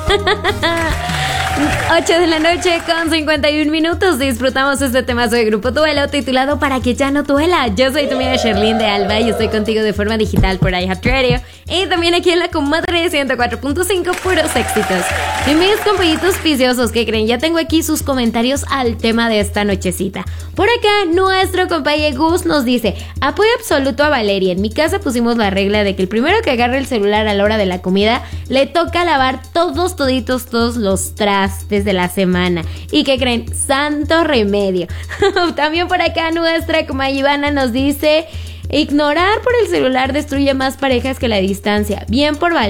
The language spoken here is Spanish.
8 de la noche con 51 minutos. Disfrutamos este temazo de Grupo Duelo titulado Para que ya no duela. Yo soy tu amiga Sherlyn de Alba y estoy contigo de forma digital por iHeartRadio y también aquí en la Comadre 104.5, puros éxitos. Y mis compañitos viciosos, ¿qué creen? Ya tengo aquí sus comentarios al tema de esta nochecita. Por acá nuestro compañero Gus nos dice: apoyo absoluto a Valeria. En mi casa pusimos la regla de que el primero que agarre el celular a la hora de la comida le toca lavar todos los trastes de la semana. ¿Y qué creen? Santo remedio. También por acá nuestra comadre Ivana nos dice: ignorar por el celular destruye más parejas que la distancia. Bien por Valeria.